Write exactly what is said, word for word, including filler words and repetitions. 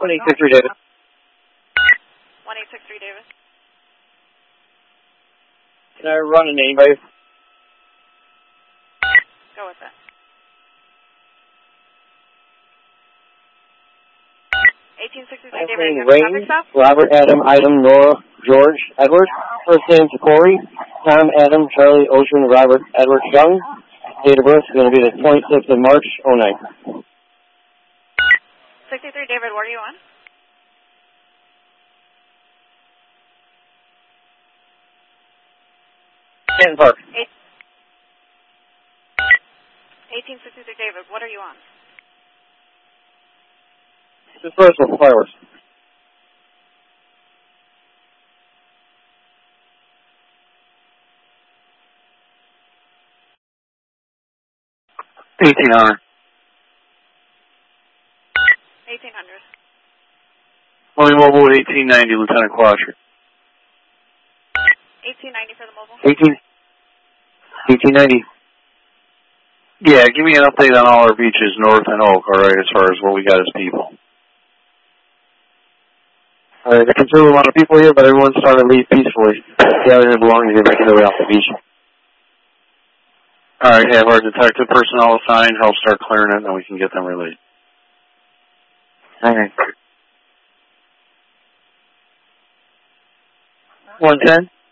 one eight six three, David. one eight six three, David. Can I run a name, babe? Go with it. eighteen sixty-three, David. Rain, Robert, Adam, Item, Nora, George, Edward. First name, Corey. Tom, Adam, Charlie, Ocean, Robert, Edward, Young. Date of birth is going to be the twenty-sixth of March, oh nine. sixty-three, David, where are you on? Canton Park. eighteen sixty-three, David, what are you on? Dispersal flowers. eighteen hundred. eighteen hundred. Only mobile eighteen ninety, Lieutenant Quashert. eighteen ninety for the mobile. eighteen, eighteen ninety. Yeah, give me an update on all our beaches north and Oak, all right, as far as what we got as people. All right, I can see a lot of people here, but everyone's starting to leave peacefully. Gathering their belongings and making their way off the beach. All right, have our detective personnel assigned, help start clearing it, and then we can get them released. All right. one ten.